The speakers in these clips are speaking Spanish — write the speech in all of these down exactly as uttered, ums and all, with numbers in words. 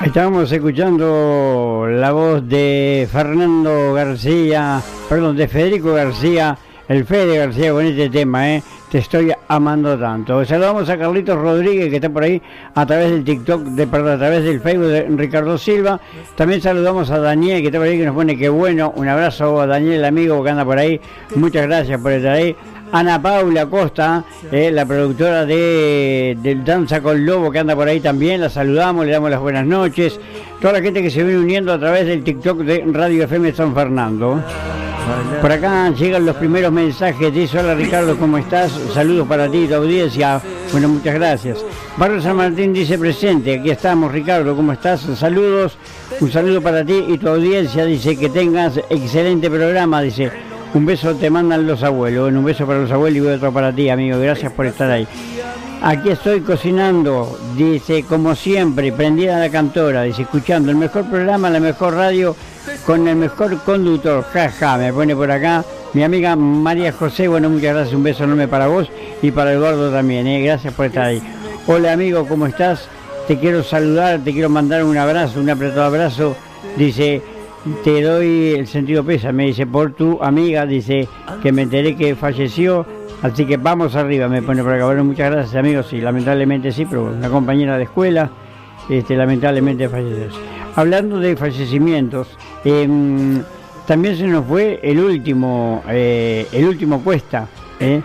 Estamos escuchando la voz de Fernando García, perdón, de Federico García, el Fede García con este tema, ¿eh? Te estoy amando tanto. Saludamos a Carlitos Rodríguez, que está por ahí a través del TikTok, de, perdón, a través del Facebook de Ricardo Silva. También saludamos a Daniel, que está por ahí, que nos pone que bueno. Un abrazo a Daniel, el amigo que anda por ahí. Muchas gracias por estar ahí. Ana Paula Costa, eh, la productora de del Danza con Lobo, que anda por ahí también, la saludamos, le damos las buenas noches. Toda la gente que se viene uniendo a través del TikTok de Radio F M San Fernando. Por acá llegan los primeros mensajes. Dice: hola Ricardo, ¿cómo estás? Saludos para ti y tu audiencia. Bueno, muchas gracias. Barrio San Martín dice presente. Aquí estamos, Ricardo, ¿cómo estás? Saludos, un saludo para ti y tu audiencia. Dice que tengas excelente programa. Dice: un beso te mandan los abuelos. Bueno, un beso para los abuelos y otro para ti, amigo. Gracias por estar ahí. Aquí estoy cocinando, dice, como siempre, prendida la cantora, dice, escuchando el mejor programa, la mejor radio, con el mejor conductor, jaja, ja, me pone por acá mi amiga María José. Bueno, muchas gracias, un beso enorme para vos y para Eduardo también, ¿eh? Gracias por estar ahí. Hola amigo, ¿cómo estás? Te quiero saludar, te quiero mandar un abrazo, un apretado abrazo, dice, te doy el sentido pésame, dice, por tu amiga, dice, que me enteré que falleció. Así que vamos arriba, me pone por acá. Bueno, muchas gracias amigos, sí, lamentablemente sí, pero una compañera de escuela, este, lamentablemente falleció. Hablando de fallecimientos, eh, también se nos fue el último, eh, el último Cuesta, eh,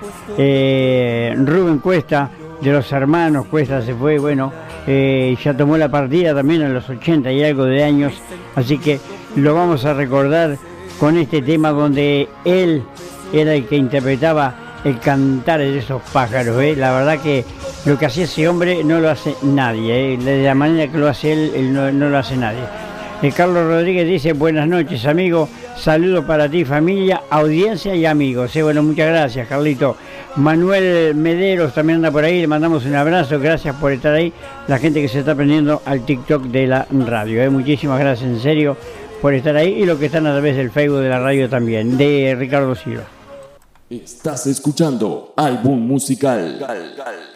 eh, Rubén Cuesta, de los hermanos Cuesta se fue, bueno, eh, ya tomó la partida también a los ochenta y algo de años, así que lo vamos a recordar con este tema donde él era el que interpretaba el cantar de esos pájaros, ¿eh? La verdad que lo que hacía ese hombre no lo hace nadie, ¿eh? De la manera que lo hace él, él no, no lo hace nadie. Eh, Carlos Rodríguez dice: buenas noches amigo, saludos para ti familia, audiencia y amigos, ¿eh? Bueno, muchas gracias Carlito. Manuel Mederos también anda por ahí, le mandamos un abrazo, gracias por estar ahí, la gente que se está prendiendo al TikTok de la radio, ¿eh? Muchísimas gracias en serio por estar ahí y los que están a través del Facebook de la radio también, de Ricardo Silva. Estás escuchando Álbum Musical.